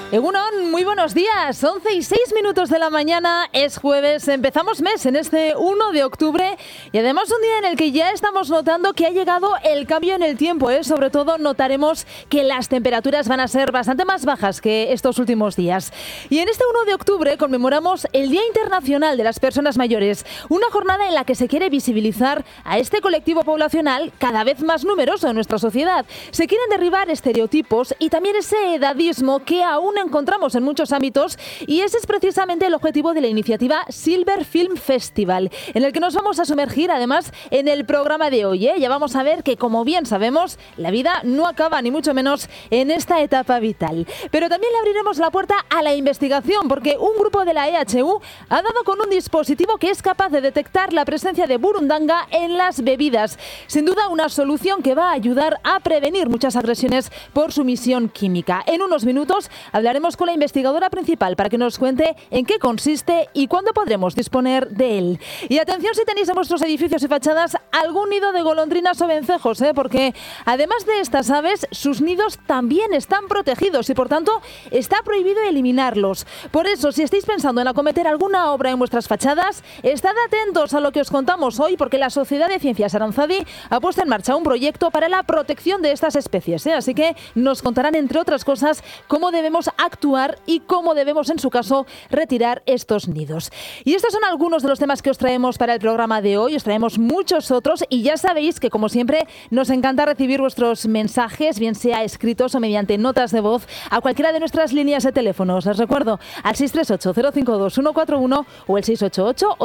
Egunon, muy buenos días. 11:06 de la mañana, es jueves, empezamos mes en este 1 de octubre y además un día en el que ya estamos notando que ha llegado el cambio en el tiempo, Sobre todo notaremos que las temperaturas van a ser bastante más bajas que estos últimos días. Y en este 1 de octubre conmemoramos el Día Internacional de las Personas Mayores, una jornada en la que se quiere visibilizar a este colectivo poblacional cada vez más numeroso en nuestra sociedad. Se quieren derribar estereotipos y también ese edadismo que aún encontramos en muchos ámbitos, y ese es precisamente el objetivo de la iniciativa Silver Film Festival, en el que nos vamos a sumergir además en el programa de hoy. Ya vamos a ver que, como bien sabemos, la vida no acaba ni mucho menos en esta etapa vital. Pero también le abriremos la puerta a la investigación, porque un grupo de la EHU ha dado con un dispositivo que es capaz de detectar la presencia de burundanga en las bebidas. Sin duda una solución que va a ayudar a prevenir muchas agresiones por sumisión química. En unos minutos hablaremos con la investigadora principal para que nos cuente en qué consiste y cuándo podremos disponer de él. Y atención si tenéis en vuestros edificios y fachadas algún nido de golondrinas o vencejos, porque además de estas aves, sus nidos también están protegidos y por tanto está prohibido eliminarlos. Por eso, si estáis pensando en acometer alguna obra en vuestras fachadas, estad atentos a lo que os contamos hoy, porque la Sociedad de Ciencias Aranzadi ha puesto en marcha un proyecto para la protección de estas especies, Así que nos contarán, entre otras cosas, cómo debemos actuar y cómo debemos, en su caso, retirar estos nidos. Y estos son algunos de los temas que os traemos para el programa de hoy. Os traemos muchos otros y ya sabéis que, como siempre, nos encanta recibir vuestros mensajes, bien sea escritos o mediante notas de voz, a cualquiera de nuestras líneas de teléfonos. Les recuerdo, al 638-052-141 o el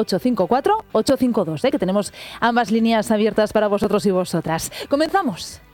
688-854-852, que tenemos ambas líneas abiertas para vosotros y vosotras. ¡Comenzamos!